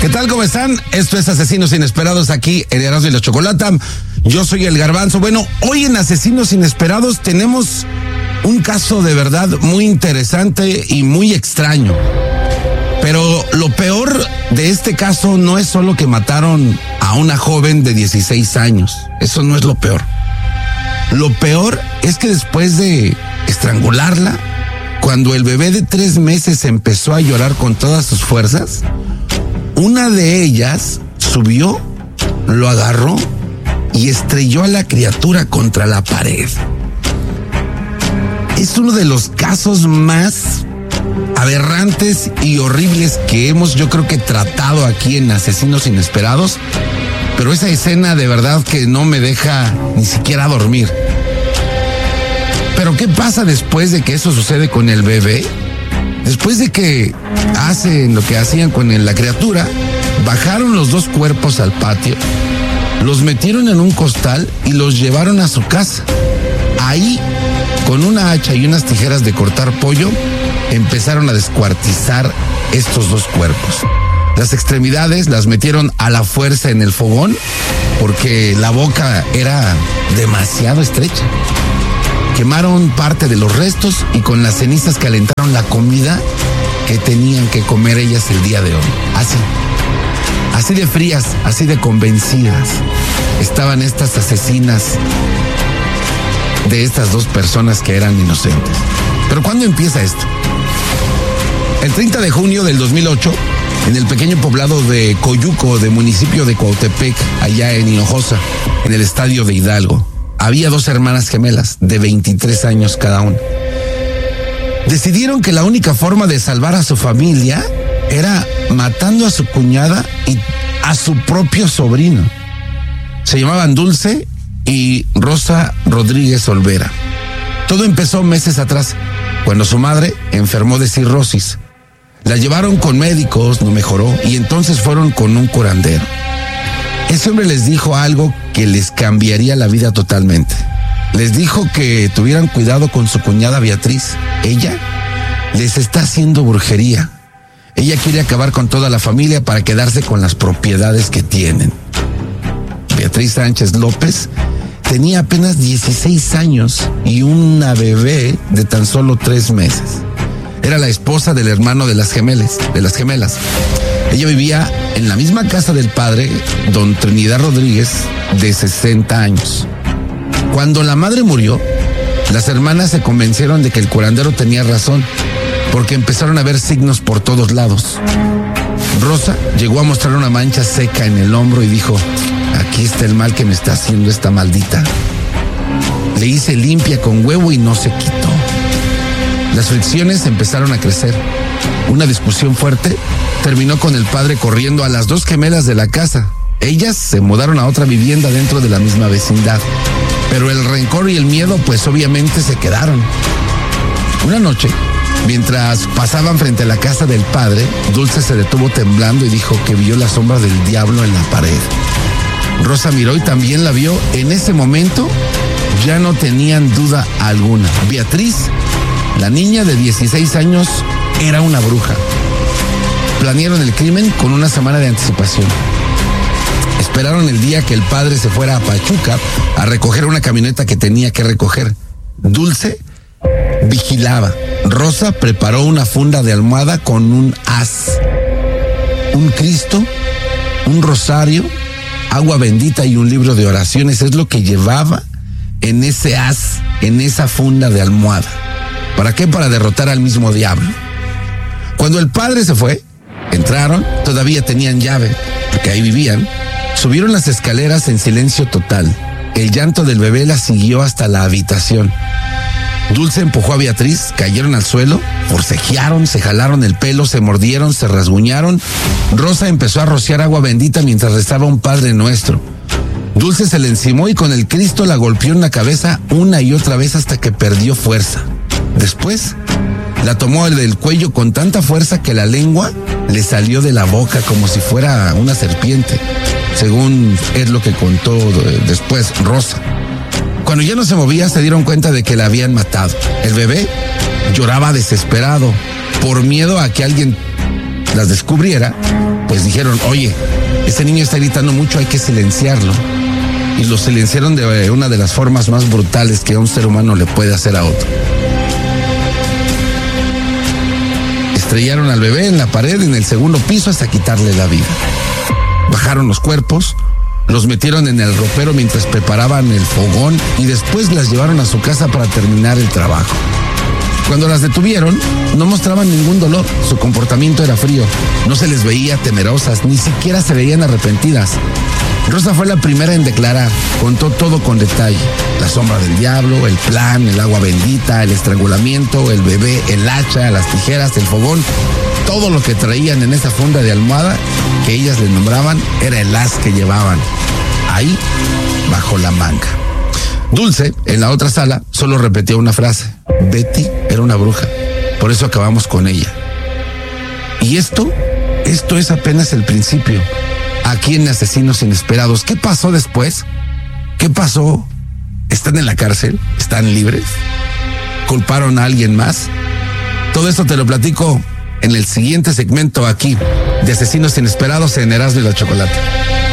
¿Qué tal? ¿Cómo están? Esto es Asesinos Inesperados aquí en Erasmo y la Chocolata. Yo soy el Garbanzo. Bueno, hoy en Asesinos Inesperados tenemos un caso de verdad muy interesante y muy extraño. Pero lo peor de este caso no es solo que mataron a una joven de 16 años. Eso no es lo peor. Lo peor es que después de estrangularla, cuando el bebé de 3 meses empezó a llorar con todas sus fuerzas, una de ellas subió, lo agarró y estrelló a la criatura contra la pared. Es uno de los casos más aberrantes y horribles que hemos, yo creo que, tratado aquí en Asesinos Inesperados, pero esa escena de verdad que no me deja ni siquiera dormir. Pero ¿qué pasa después de que eso sucede con el bebé? Después de que hacen lo que hacían con la criatura, bajaron los 2 cuerpos al patio, los metieron en un costal y los llevaron a su casa. Ahí, con una hacha y unas tijeras de cortar pollo, empezaron a descuartizar estos 2 cuerpos. Las extremidades las metieron a la fuerza en el fogón porque la boca era demasiado estrecha. Quemaron parte de los restos y con las cenizas calentaron la comida que tenían que comer ellas el día de hoy. Así de frías, así de convencidas estaban estas asesinas de estas 2 personas que eran inocentes. Pero ¿cuándo empieza esto? El 30 de junio del 2008, en el pequeño poblado de Coyuco, de municipio de Cuautepec, allá en Hinojosa, en el estadio de Hidalgo, había 2 hermanas gemelas de 23 años cada una. Decidieron que la única forma de salvar a su familia era matando a su cuñada y a su propio sobrino. Se llamaban Dulce y Rosa Rodríguez Olvera. Todo empezó meses atrás, cuando su madre enfermó de cirrosis. La llevaron con médicos, no mejoró, y entonces fueron con un curandero. Ese hombre les dijo algo que les cambiaría la vida totalmente. Les dijo que tuvieran cuidado con su cuñada Beatriz. Ella les está haciendo brujería. Ella quiere acabar con toda la familia para quedarse con las propiedades que tienen. Beatriz Sánchez López tenía apenas 16 años y una bebé de tan solo 3 meses. Era la esposa del hermano de las gemelas. Ella vivía en la misma casa del padre, don Trinidad Rodríguez, de 60 años. Cuando la madre murió, las hermanas se convencieron de que el curandero tenía razón, porque empezaron a ver signos por todos lados. Rosa llegó a mostrar una mancha seca en el hombro y dijo: aquí está el mal que me está haciendo esta maldita. Le hice limpia con huevo y no se quitó. Las fricciones empezaron a crecer. Una discusión fuerte terminó con el padre corriendo a las 2 gemelas de la casa. Ellas se mudaron a otra vivienda dentro de la misma vecindad. Pero el rencor y el miedo, pues obviamente se quedaron. Una noche, mientras pasaban frente a la casa del padre, Dulce se detuvo temblando y dijo que vio la sombra del diablo en la pared. Rosa miró y también la vio. En ese momento ya no tenían duda alguna. Beatriz, la niña de 16 años, era una bruja. Planearon el crimen con una semana de anticipación. Esperaron el día que el padre se fuera a Pachuca a recoger una camioneta que tenía que recoger. Dulce vigilaba. Rosa preparó una funda de almohada con un haz, un Cristo, un rosario, agua bendita y un libro de oraciones. Es lo que llevaba en ese haz, en esa funda de almohada. ¿Para qué? Para derrotar al mismo diablo. Cuando el padre se fue, entraron, todavía tenían llave, porque ahí vivían. Subieron las escaleras en silencio total. El llanto del bebé la siguió hasta la habitación. Dulce empujó a Beatriz, cayeron al suelo, forcejearon, se jalaron el pelo, se mordieron, se rasguñaron. Rosa empezó a rociar agua bendita mientras rezaba un Padre Nuestro. Dulce se le encimó y con el Cristo la golpeó en la cabeza una y otra vez hasta que perdió fuerza. Después, la tomó del cuello con tanta fuerza que la lengua le salió de la boca como si fuera una serpiente, según es lo que contó después Rosa. Cuando ya no se movía, se dieron cuenta de que la habían matado. El bebé lloraba desesperado por miedo a que alguien las descubriera, pues pues dijeron, oye, este niño está gritando mucho, hay que silenciarlo. Y lo silenciaron de una de las formas más brutales que un ser humano le puede hacer a otro. Estrellaron al bebé en la pared en el segundo piso hasta quitarle la vida. Bajaron los cuerpos, los metieron en el ropero mientras preparaban el fogón y después las llevaron a su casa para terminar el trabajo. Cuando las detuvieron, no mostraban ningún dolor, su comportamiento era frío, no se les veía temerosas, ni siquiera se veían arrepentidas. Rosa fue la primera en declarar, contó todo con detalle, la sombra del diablo, el plan, el agua bendita, el estrangulamiento, el bebé, el hacha, las tijeras, el fogón, todo lo que traían en esa funda de almohada que ellas le nombraban era el as que llevaban ahí bajo la manga. Dulce, en la otra sala, solo repetía una frase: Betty era una bruja, por eso acabamos con ella. Y esto es apenas el principio. Aquí en Asesinos Inesperados, ¿qué pasó después? ¿Qué pasó? ¿Están en la cárcel? ¿Están libres? ¿Culparon a alguien más? Todo esto te lo platico en el siguiente segmento aquí de Asesinos Inesperados en Erasmo y la Chocolate.